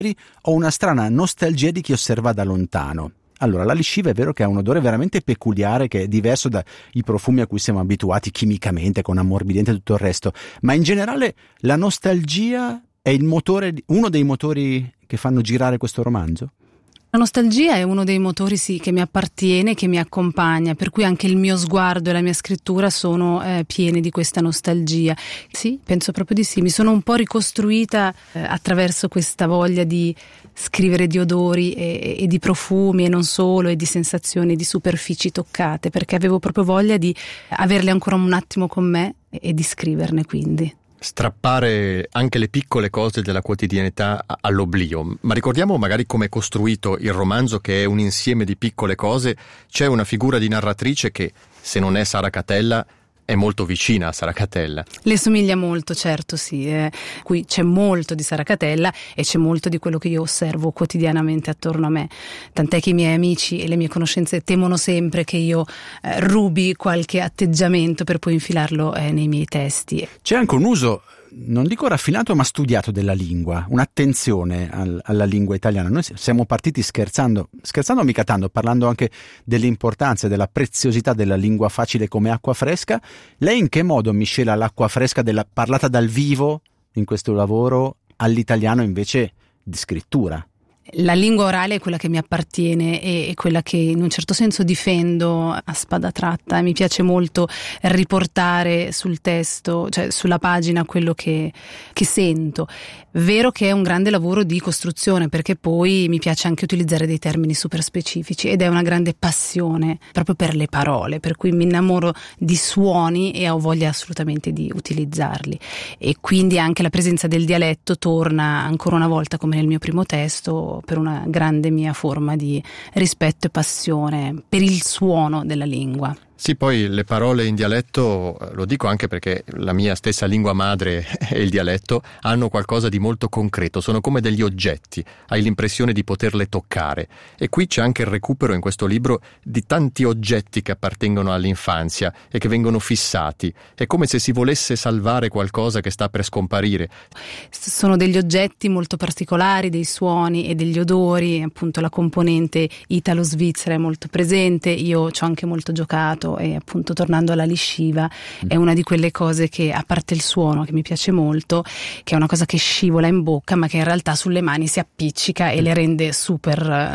ho una strana nostalgia di chi osserva da lontano. Allora, la lisciva è vero che ha un odore veramente peculiare, che è diverso dai profumi a cui siamo abituati chimicamente, con ammorbidente e tutto il resto, ma in generale la nostalgia è il motore, uno dei motori che fanno girare questo romanzo? La nostalgia è uno dei motori, sì, che mi appartiene, che mi accompagna, per cui anche il mio sguardo e la mia scrittura sono pieni di questa nostalgia. Sì, penso proprio di sì. Mi sono un po' ricostruita attraverso questa voglia di scrivere di odori e di profumi, e non solo, e di sensazioni, di superfici toccate, perché avevo proprio voglia di averle ancora un attimo con me e di scriverne, quindi. Strappare anche le piccole cose della quotidianità all'oblio. Ma ricordiamo magari come è costruito il romanzo, che è un insieme di piccole cose. C'è una figura di narratrice che, se non è Sara Catella, è molto vicina a Sara Catella. Le somiglia molto, certo, sì. Qui c'è molto di Sara Catella e c'è molto di quello che io osservo quotidianamente attorno a me. Tant'è che i miei amici e le mie conoscenze temono sempre che io rubi qualche atteggiamento per poi infilarlo nei miei testi. C'è anche un uso, non dico raffinato, ma studiato della lingua, un'attenzione alla lingua italiana. Noi siamo partiti scherzando mica tanto, parlando anche dell'importanza e della preziosità della lingua facile come acqua fresca. Lei in che modo miscela l'acqua fresca parlata dal vivo in questo lavoro all'italiano invece di scrittura? La lingua orale è quella che mi appartiene e quella che in un certo senso difendo a spada tratta. Mi piace molto riportare sul testo, cioè sulla pagina, quello che sento. Vero che è un grande lavoro di costruzione, perché poi mi piace anche utilizzare dei termini super specifici ed è una grande passione proprio per le parole, per cui mi innamoro di suoni e ho voglia assolutamente di utilizzarli, e quindi anche la presenza del dialetto torna ancora una volta, come nel mio primo testo, per una grande mia forma di rispetto e passione per il suono della lingua. Sì, poi le parole in dialetto, lo dico anche perché la mia stessa lingua madre è il dialetto, hanno qualcosa di molto concreto, sono come degli oggetti, hai l'impressione di poterle toccare. E qui c'è anche il recupero in questo libro di tanti oggetti che appartengono all'infanzia e che vengono fissati. È come se si volesse salvare qualcosa che sta per scomparire. Sono degli oggetti molto particolari, dei suoni e degli odori, appunto la componente italo-svizzera è molto presente, io ci ho anche molto giocato. E appunto, tornando alla lisciva, è una di quelle cose che, a parte il suono che mi piace molto, che è una cosa che scivola in bocca ma che in realtà sulle mani si appiccica e le rende super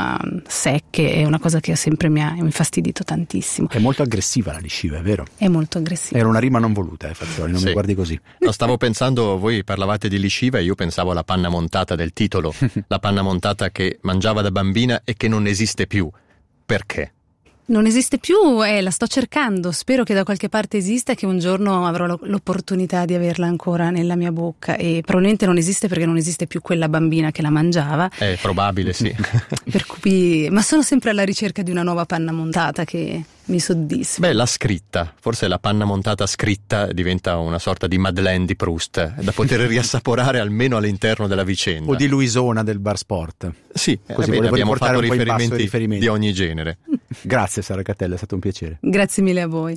secche. È una cosa che sempre mi ha infastidito tantissimo. È molto aggressiva la lisciva, è vero? È molto aggressiva. Era una rima non voluta, Fazzoli, non sì. Mi guardi così. No, stavo pensando, voi parlavate di lisciva e io pensavo alla panna montata del titolo, la panna montata che mangiava da bambina e che non esiste più. Perché? Non esiste più, la sto cercando, spero che da qualche parte esista e che un giorno avrò l'opportunità di averla ancora nella mia bocca, e probabilmente non esiste perché non esiste più quella bambina che la mangiava. È probabile, sì. Per cui, ma sono sempre alla ricerca di una nuova panna montata che mi soddisfa. Beh, la scritta, forse la panna montata scritta diventa una sorta di Madeleine di Proust, da poter riassaporare almeno all'interno della vicenda. O di Luisona del Bar Sport. Sì, così abbiamo fatto riferimenti di ogni genere. Grazie Sara Catella, è stato un piacere. Grazie mille a voi.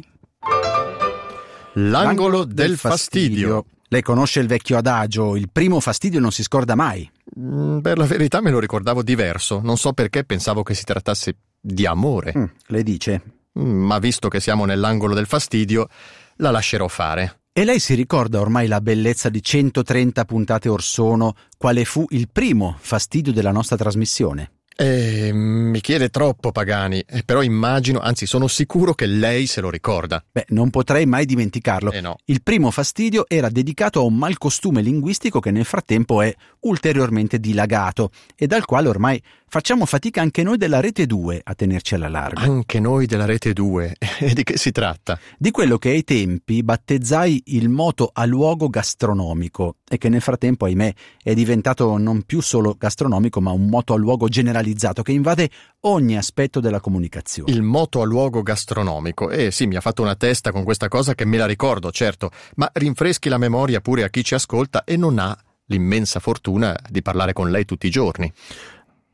L'angolo del fastidio. Lei conosce il vecchio adagio, il primo fastidio non si scorda mai. Per la verità me lo ricordavo diverso, non so perché pensavo che si trattasse di amore. Lei dice? Ma visto che siamo nell'angolo del fastidio, la lascerò fare. E lei si ricorda ormai la bellezza di 130 puntate or sono, quale fu il primo fastidio della nostra trasmissione? Mi chiede troppo, Pagani, però immagino, anzi sono sicuro che lei se lo ricorda. Beh, non potrei mai dimenticarlo. No. Il primo fastidio era dedicato a un malcostume linguistico che nel frattempo è ulteriormente dilagato e dal quale ormai facciamo fatica anche noi della Rete 2 a tenerci alla larga. Anche noi della Rete 2? E di che si tratta? Di quello che ai tempi battezzai il moto a luogo gastronomico e che nel frattempo, ahimè, è diventato non più solo gastronomico ma un moto a luogo generalizzato che invade ogni aspetto della comunicazione. Il moto a luogo gastronomico. Sì, mi ha fatto una testa con questa cosa che me la ricordo, certo, ma rinfreschi la memoria pure a chi ci ascolta e non ha l'immensa fortuna di parlare con lei tutti i giorni.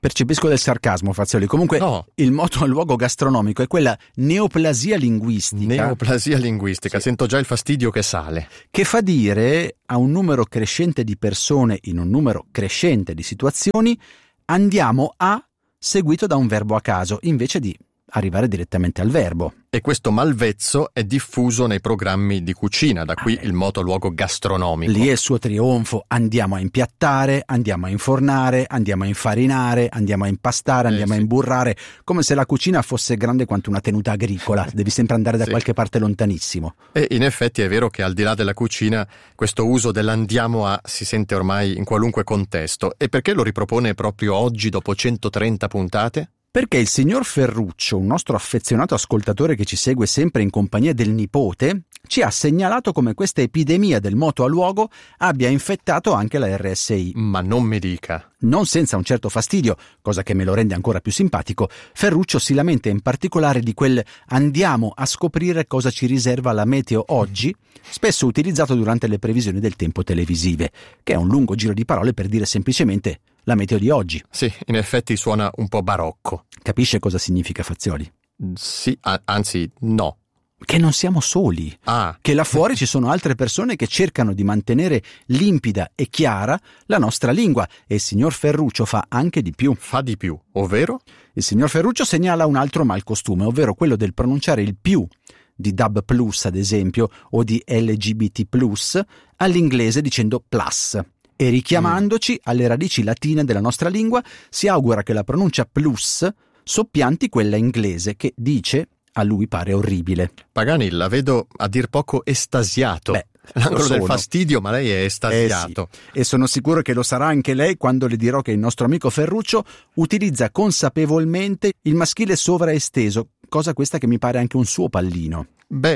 Percepisco del sarcasmo, Fazioli. Comunque no. Il moto al luogo gastronomico è quella neoplasia linguistica. Sì. Sento già il fastidio che sale. Che fa dire a un numero crescente di persone in un numero crescente di situazioni andiamo a seguito da un verbo a caso, invece di arrivare direttamente al verbo. E questo malvezzo è diffuso nei programmi di cucina, da qui il moto luogo gastronomico. Lì è il suo trionfo: andiamo a impiattare, andiamo a infornare, andiamo a infarinare, andiamo a impastare, andiamo a imburrare, come se la cucina fosse grande quanto una tenuta agricola, devi sempre andare da qualche parte lontanissimo. E in effetti è vero che al di là della cucina questo uso dell'andiamo a si sente ormai in qualunque contesto. E perché lo ripropone proprio oggi dopo 130 puntate? Perché il signor Ferruccio, un nostro affezionato ascoltatore che ci segue sempre in compagnia del nipote, ci ha segnalato come questa epidemia del moto a luogo abbia infettato anche la RSI. Ma non mi dica. Non senza un certo fastidio, cosa che me lo rende ancora più simpatico, Ferruccio si lamenta in particolare di quel andiamo a scoprire cosa ci riserva la meteo oggi, spesso utilizzato durante le previsioni del tempo televisive, che è un lungo giro di parole per dire semplicemente la meteo di oggi. Sì, in effetti suona un po' barocco. Capisce cosa significa, Fazioli? Sì, anzi no. Che non siamo soli, che là fuori ci sono altre persone che cercano di mantenere limpida e chiara la nostra lingua, e il signor Ferruccio fa anche di più. Fa di più, ovvero? Il signor Ferruccio segnala un altro malcostume, ovvero quello del pronunciare il più di DAB+, ad esempio, o di LGBT+, all'inglese dicendo plus. E richiamandoci alle radici latine della nostra lingua, si augura che la pronuncia plus soppianti quella inglese che dice, a lui pare orribile. Pagani, la vedo a dir poco estasiato. L'angolo del fastidio, ma lei è estasiato. Sì. E sono sicuro che lo sarà anche lei quando le dirò che il nostro amico Ferruccio utilizza consapevolmente il maschile sovraesteso, cosa questa che mi pare anche un suo pallino.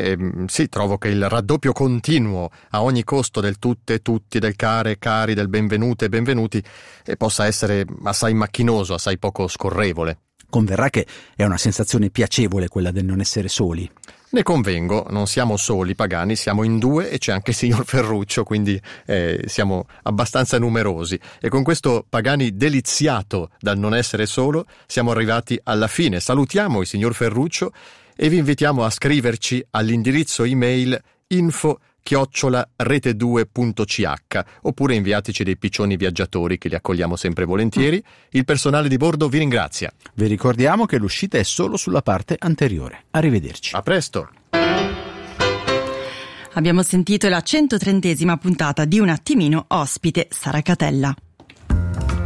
Sì, trovo che il raddoppio continuo a ogni costo del tutte, tutti, del care, cari, del benvenute, benvenuti possa essere assai macchinoso, assai poco scorrevole. Converrà che è una sensazione piacevole quella del non essere soli. Ne convengo, non siamo soli, Pagani, siamo in due e c'è anche il signor Ferruccio, quindi siamo abbastanza numerosi. E con questo Pagani deliziato dal non essere solo siamo arrivati alla fine. Salutiamo il signor Ferruccio e vi invitiamo a scriverci all'indirizzo email info@rete2.ch oppure inviateci dei piccioni viaggiatori che li accogliamo sempre volentieri. Il personale di bordo vi ringrazia. Vi ricordiamo che l'uscita è solo sulla parte anteriore. Arrivederci. A presto. Abbiamo sentito la 130esima puntata di Un attimino, ospite Sara Catella.